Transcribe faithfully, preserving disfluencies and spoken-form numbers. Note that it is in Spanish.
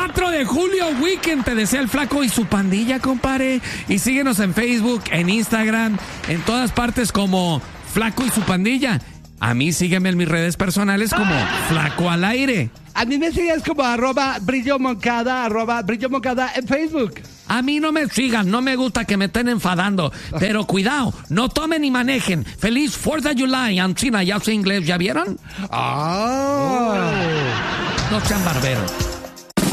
cuatro de julio, weekend, te desea el Flaco y su pandilla, compadre. Y síguenos en Facebook, en Instagram, en todas partes como Flaco y su pandilla. A mí sígueme en mis redes personales como Flaco al Aire. A mí me sigues como arroba Brillo Moncada, arroba Brillo Moncada en Facebook. A mí no me sigan, no me gusta que me estén enfadando. Pero cuidado, no tomen ni manejen. Feliz Fourth of July, Ancina, ya sé inglés, ¿ya vieron? Ah. No sean barberos.